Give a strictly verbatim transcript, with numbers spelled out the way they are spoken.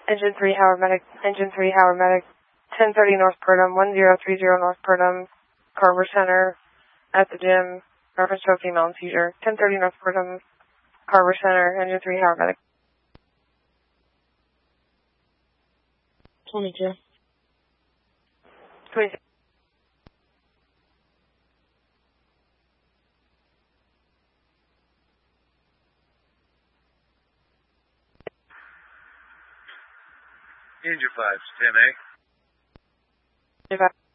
Engine three, Howard Medic. Engine three, Howard Medic. ten thirty North Purdom, one zero three zero North Purdom, Carver Center, at the gym, reference to a female in seizure. ten thirty North Purdom, Carver Center, Engine three, Howard Medic. twenty-two. twenty-two. Danger five, ten A. Danger five.